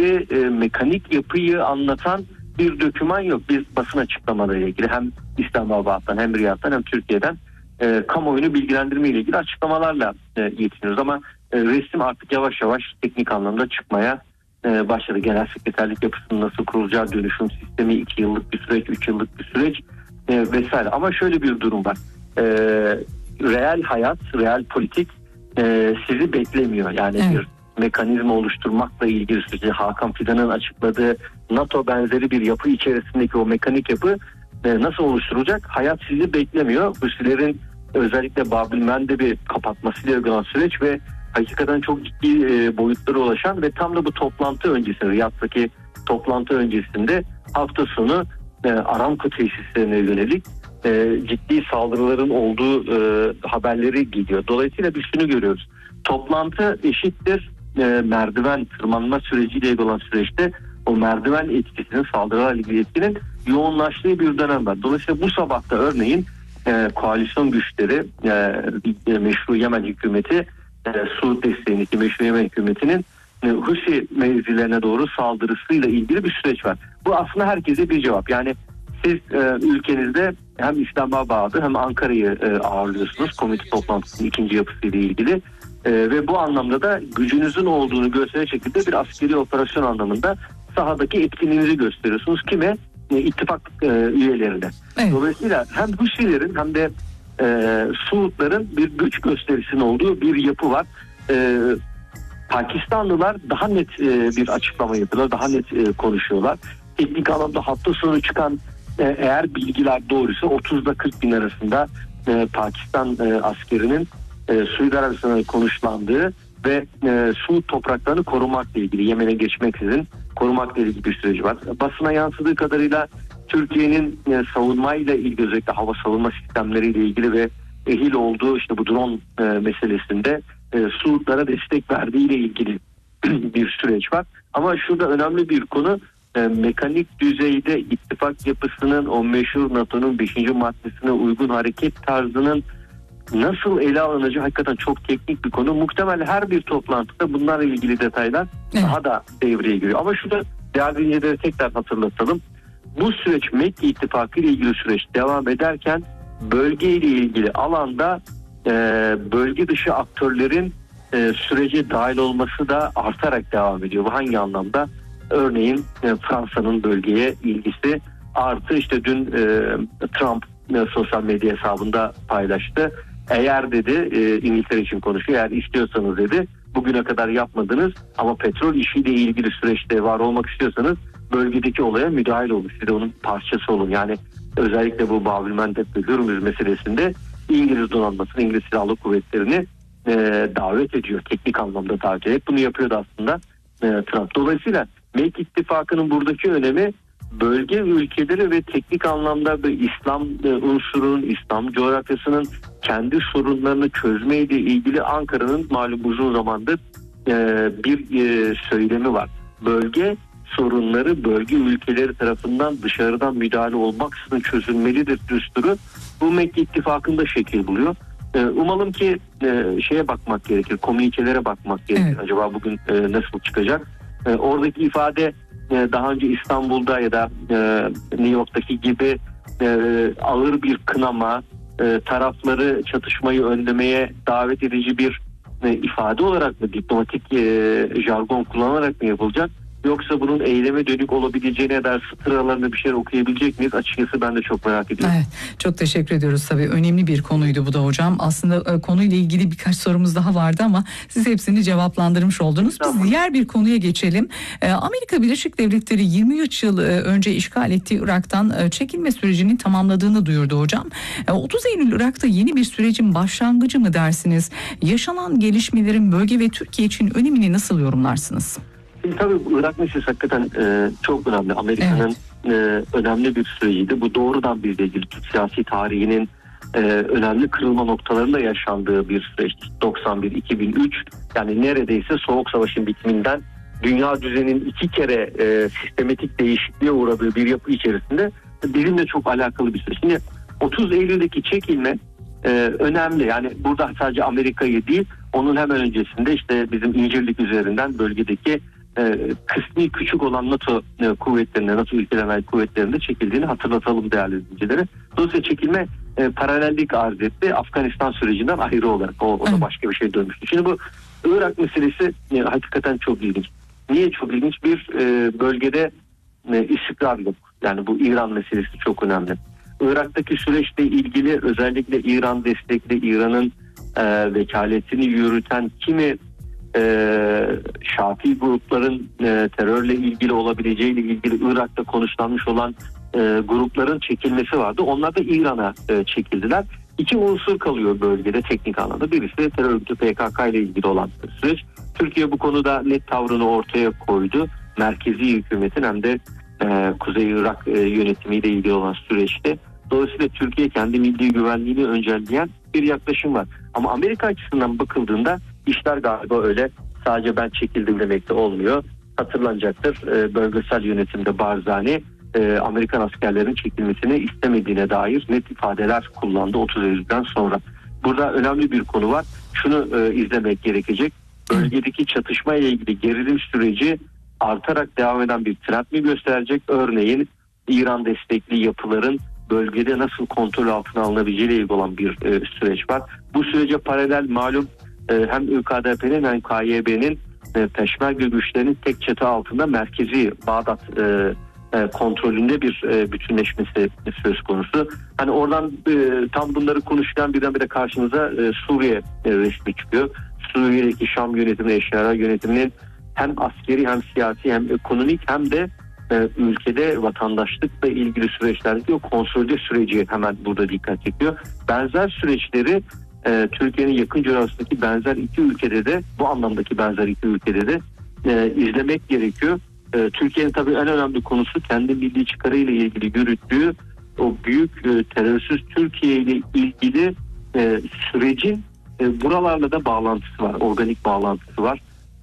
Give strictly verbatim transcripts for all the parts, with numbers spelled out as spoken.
ilgili e, mekanik yapıyı anlatan bir doküman yok. Biz basın açıklamalarıyla ilgili hem İslamabad'dan hem Riyad'dan hem Türkiye'den e, kamuoyunu bilgilendirme ile ilgili açıklamalarla e, yetiniyoruz. Ama e, resim artık yavaş yavaş teknik anlamda çıkmaya e, başladı. Genel sekreterlik yapısının nasıl kurulacağı, dönüşüm sistemi iki yıllık bir süreç, üç yıllık bir süreç e, vesaire. Ama şöyle bir durum var. E, reel hayat, reel politik e, sizi beklemiyor. Yani evet. bir mekanizma oluşturmakla ilgili süreci Hakan Fidan'ın açıkladığı NATO benzeri bir yapı içerisindeki o mekanik yapı e, nasıl oluşturulacak? Hayat sizi beklemiyor. Husilerin özellikle Babil Mandeb'i kapatmasıyla uygulanan süreç ve hakikaten çok ciddi e, boyutlara ulaşan ve tam da bu toplantı öncesinde, Riyad'daki toplantı öncesinde hafta sonu e, Aramco tesislerine yönelik e, ciddi saldırıların olduğu e, haberleri geliyor. Dolayısıyla biz şunu görüyoruz. Toplantı eşittir e, merdiven tırmanma süreciyle olan süreçte o merdiven etkisinin, saldırılarla ilgili etkinin yoğunlaştığı bir dönem var. Dolayısıyla bu sabahta örneğin e, koalisyon güçleri, e, meşru Yemen hükümeti, e, Suud desteğindeki meşru Yemen hükümetinin e, Husi mevzilerine doğru saldırısıyla ilgili bir süreç var. Bu aslında herkese bir cevap. Yani siz e, ülkenizde hem İslamabad'ı hem Ankara'yı e, ağırlıyorsunuz komite toplantısının ikinci yapısıyla ilgili. Ee, ve bu anlamda da gücünüzün olduğunu gösteren şekilde bir askeri operasyon anlamında sahadaki etkinliğinizi gösteriyorsunuz. Kime? E, ittifak e, üyelerine. Evet. Dolayısıyla hem Husilerin hem de e, Suudların bir güç gösterisinin olduğu bir yapı var. E, Pakistanlılar daha net e, bir açıklama yapıyorlar. Daha net e, konuşuyorlar. Teknik anlamda hafta sonu çıkan e, eğer bilgiler doğruysa otuzda kırk bin arasında e, Pakistan e, askerinin E, Suudi Arabistan'da konuşlandığı ve e, Suud topraklarını korumakla ilgili, Yemen'e geçmeksizin korumakla ilgili bir süreci var. Basına yansıdığı kadarıyla Türkiye'nin e, savunmayla ilgili, özellikle hava savunma sistemleriyle ilgili ve ehil olduğu işte bu drone e, meselesinde e, Suudlara destek verdiğiyle ilgili bir süreç var. Ama şurada önemli bir konu, e, mekanik düzeyde ittifak yapısının, o meşhur NATO'nun beşinci maddesine uygun hareket tarzının nasıl ele alınacağı hakikaten çok teknik bir konu. Muhtemelen her bir toplantıda bunlarla ilgili detaylar evet. daha da devreye giriyor. Ama şurada değerli dinleyicileri tekrar hatırlatalım. Bu süreç Mekke İttifakı ile ilgili süreç devam ederken bölge ile ilgili alanda e, bölge dışı aktörlerin e, sürece dahil olması da artarak devam ediyor. Bu hangi anlamda? Örneğin e, Fransa'nın bölgeye ilgisi artı işte dün e, Trump e, sosyal medya hesabında paylaştı. Eğer dedi e, İngiltere için konuşuyor, eğer istiyorsanız dedi bugüne kadar yapmadınız ama petrol işiyle ilgili süreçte var olmak istiyorsanız bölgedeki olaya müdahil olun, siz de onun parçası olun. Yani özellikle bu Babil Mandeb ve Hürmüz meselesinde İngiliz donanmasını, İngiliz Silahlı Kuvvetleri'ni e, davet ediyor, teknik anlamda davet ediyor. Hep bunu yapıyordu aslında e, Trump. Dolayısıyla Mekke İttifakı'nın buradaki önemi bölge ülkeleri ve teknik anlamda bir İslam unsurunun, İslam coğrafyasının kendi sorunlarını çözmeyle ilgili Ankara'nın malum uzun zamandır e, bir e, söylemi var. Bölge sorunları bölge ülkeleri tarafından dışarıdan müdahale olmaksızın çözülmelidir düsturu. Bu Mekke İttifakı'nda şekil buluyor. E, umalım ki e, şeye bakmak gerekir, komünikelere bakmak gerekir. Evet. Acaba bugün e, nasıl çıkacak? E, oradaki ifade daha önce İstanbul'da ya da New York'taki gibi ağır bir kınama, tarafları çatışmayı önlemeye davet edici bir ifade olarak mı, diplomatik jargon kullanarak mı yapılacak? Yoksa bunun eyleme dönük olabileceğine dair satır aralarında bir şeyler okuyabilecek miyiz? Açıkçası ben de çok merak ediyorum. Evet, çok teşekkür ediyoruz tabii. Önemli bir konuydu bu da hocam. Aslında konuyla ilgili birkaç sorumuz daha vardı ama siz hepsini cevaplandırmış oldunuz. Biz tamam. diğer bir konuya geçelim. Amerika Birleşik Devletleri yirmi üç yıl önce işgal ettiği Irak'tan çekilme sürecinin tamamladığını duyurdu hocam. otuz Eylül Irak'ta yeni bir sürecin başlangıcı mı dersiniz? Yaşanan gelişmelerin bölge ve Türkiye için önemini nasıl yorumlarsınız? Şimdi tabii Irak meselesi hakikaten e, çok önemli. Amerika'nın evet. e, önemli bir süreciydi. Bu doğrudan bizle ilgili Türk siyasi tarihinin e, önemli kırılma noktalarında yaşandığı bir süreç. doksan bir iki bin üç yani neredeyse Soğuk Savaş'ın bitiminden dünya düzeninin iki kere e, sistematik değişikliğe uğradığı bir yapı içerisinde bizimle çok alakalı bir süreç. Şimdi otuz Eylül'deki çekilme e, önemli. Yani burada sadece Amerika'yı değil, onun hemen öncesinde işte bizim İncirlik üzerinden bölgedeki e, kısmi küçük olan NATO e, kuvvetlerine, NATO ülkelerine ait kuvvetlerinde çekildiğini hatırlatalım değerli izleyicilere. Dolayısıyla çekilme e, paralellik arz etti Afganistan sürecinden ayrı olarak. O, o da başka bir şey dönmüştü. Şimdi bu Irak meselesi e, hakikaten çok ilginç. Niye çok ilginç? Bir e, bölgede e, istikrar yok. Yani bu İran meselesi çok önemli. Irak'taki süreçle ilgili özellikle İran destekli, İran'ın e, vekaletini yürüten kimi e, Şafii grupların e, terörle ilgili olabileceğiyle ilgili Irak'ta konuşlanmış olan e, grupların çekilmesi vardı. Onlar da İran'a e, çekildiler. İki unsur kalıyor bölgede teknik anlamda. Birisi terör örgütü P K K ile ilgili olan süreç. Türkiye bu konuda net tavrını ortaya koydu. Merkezi hükümetin hem de e, Kuzey Irak e, yönetimiyle ilgili olan süreçte. Dolayısıyla Türkiye kendi milli güvenliğini öncelleyen bir yaklaşım var. Ama Amerika açısından bakıldığında işler galiba öyle sadece ben çekildim demekte olmuyor. Hatırlanacaktır e, bölgesel yönetimde Barzani e, Amerikan askerlerin çekilmesini istemediğine dair net ifadeler kullandı otuz Eylül'den sonra. Burada önemli bir konu var. Şunu e, izlemek gerekecek. Bölgedeki çatışma ile ilgili gerilim süreci artarak devam eden bir trend mi gösterecek? Örneğin İran destekli yapıların bölgede nasıl kontrol altına alınabileceğiyle ilgili olan bir e, süreç var. Bu sürece paralel malum e, hem Ö K D P'nin hem K Y B'nin e, Peşmerge güçlerinin tek çatı altında merkezi Bağdat e, e, kontrolünde bir e, bütünleşmesi söz konusu. Hani oradan e, tam bunları konuşurken birdenbire karşımıza e, Suriye e, resmi çıkıyor. Suriye'deki Şam yönetimi, Eşara yönetiminin hem askeri hem siyasi hem ekonomik hem de e, ülkede vatandaşlıkla ilgili süreçlerdeki o konsolide süreci hemen burada dikkat çekiyor. Benzer süreçleri e, Türkiye'nin yakın coğrafyasındaki benzer iki ülkede de bu anlamdaki benzer iki ülkede de e, izlemek gerekiyor. E, Türkiye'nin tabii en önemli konusu kendi milli çıkarıyla ilgili yürüttüğü o büyük e, terörsüz Türkiye ile ilgili e, sürecin e, buralarla da bağlantısı var, organik bağlantısı var.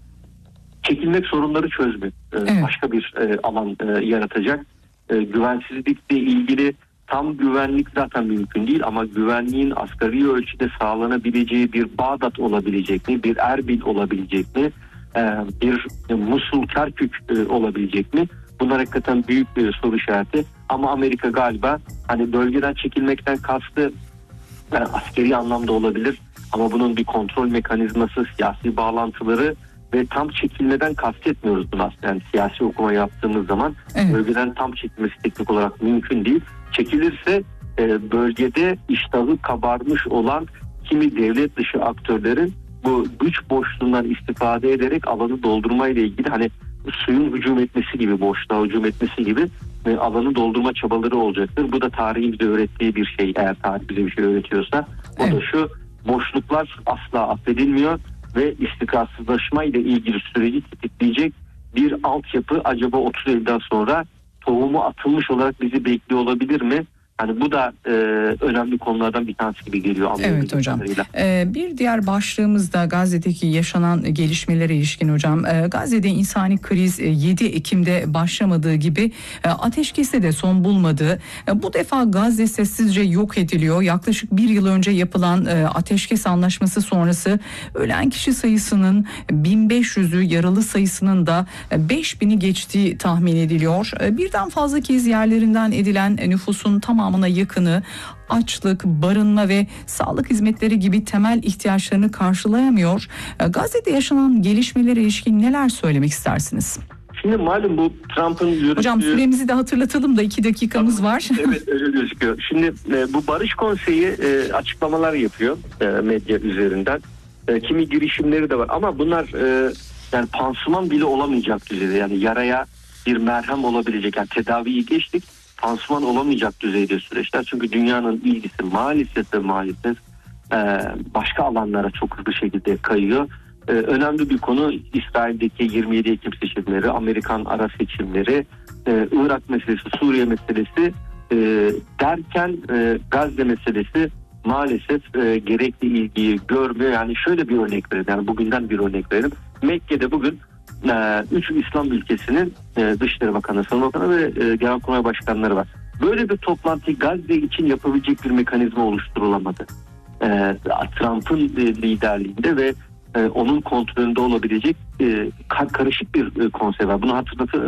Çekilmek sorunları çözmüyor. Ee, evet. Başka bir e, alan e, yaratacak. E, güvensizlikle ilgili tam güvenlik zaten mümkün değil ama güvenliğin asgari ölçüde sağlanabileceği bir Bağdat olabilecek mi? Bir Erbil olabilecek mi? E, bir e, Musul, Kerkük e, olabilecek mi? Bunlar hakikaten büyük bir soru işareti. Ama Amerika galiba hani bölgeden çekilmekten kastı yani askeri anlamda olabilir. Ama bunun bir kontrol mekanizması, siyasi bağlantıları ve tam çekilmeden kastetmiyoruz bunu aslında. Yani siyasi okuma yaptığımız zaman evet. Bölgeden tam çekilmesi teknik olarak mümkün değil. Çekilirse e, bölgede iştahı kabarmış olan kimi devlet dışı aktörlerin bu güç boşluğundan istifade ederek alanı doldurma ile ilgili hani suyun hücum etmesi gibi, boşluğa hücum etmesi gibi e, alanı doldurma çabaları olacaktır. Bu da tarihin bize öğrettiği bir şey, eğer tarih bize bir şey öğretiyorsa. O evet. da şu: boşluklar asla affedilmiyor ve istikrarsızlaşma ile ilgili süreci tetikleyecek bir altyapı acaba otuz Eylül'den sonra tohumu atılmış olarak bizi bekliyor olabilir mi? Hani bu da e, önemli konulardan bir tanesi gibi geliyor. Evet hocam. Ee, bir diğer başlığımız da Gazze'deki yaşanan gelişmelere ilişkin hocam. Ee, Gazze'de insani kriz yedi Ekim'de başlamadığı gibi e, ateşkeste de son bulmadığı. E, bu defa Gazze sessizce yok ediliyor. Yaklaşık bir yıl önce yapılan e, ateşkes anlaşması sonrası ölen kişi sayısının bin beş yüzü, yaralı sayısının da beş bini geçtiği tahmin ediliyor. E, birden fazla kez yerlerinden edilen nüfusun tamamı yakını açlık, barınma ve sağlık hizmetleri gibi temel ihtiyaçlarını karşılayamıyor. Gazze'de yaşanan gelişmelere ilişkin neler söylemek istersiniz? Şimdi malum bu Trump'ın yürüttüğü... Hocam süremizi de hatırlatalım da iki dakikamız tamam. var. Evet öyle gözüküyor. Şimdi e, bu Barış Konseyi e, açıklamalar yapıyor e, medya üzerinden. E, kimi girişimleri de var ama bunlar e, yani pansuman bile olamayacak düzeyde. Yani yaraya bir merhem olabilecek. Yani tedaviyi geçtik. Pansuman olamayacak düzeyde süreçler. Çünkü dünyanın ilgisi maalesef ve maalesef e, başka alanlara çok hızlı şekilde kayıyor. E, önemli bir konu İsrail'deki yirmi yedi Ekim seçimleri, Amerikan ara seçimleri, e, Irak meselesi, Suriye meselesi e, derken e, Gazze meselesi maalesef e, gerekli ilgiyi görmüyor. Yani şöyle bir örnek verelim. Yani bugünden bir örnek verelim. Mekke'de bugün üç İslam ülkesinin Dışişleri Bakanı, Savunma Bakanı ve Genelkurmay Başkanları var. Böyle bir toplantı Gazze için yapabilecek bir mekanizma oluşturulamadı. Trump'ın liderliğinde ve onun kontrolünde olabilecek e, karışık bir e, konsey var. Bunu hatırlatı